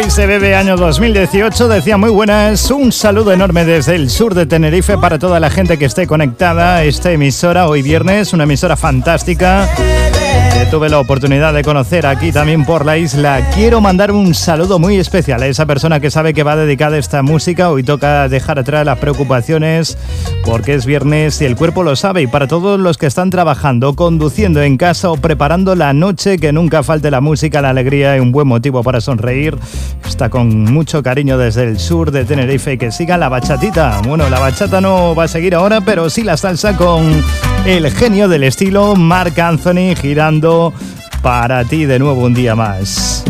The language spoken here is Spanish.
XBB año 2018, decía muy buenas, un saludo enorme desde el sur de Tenerife para toda la gente que esté conectada a esta emisora hoy viernes, una emisora fantástica que tuve la oportunidad de conocer aquí también por la isla. Quiero mandar un saludo muy especial a esa persona que sabe que va dedicada a esta música. Hoy toca dejar atrás las preocupaciones porque es viernes y el cuerpo lo sabe. Y para todos los que están trabajando, conduciendo en casa o preparando la noche, que nunca falte la música, la alegría y un buen motivo para sonreír. Está con mucho cariño desde el sur de Tenerife y que siga la bachatita. Bueno, la bachata no va a seguir ahora, pero sí la salsa con el genio del estilo, Marc Anthony, girando para ti de nuevo un día más.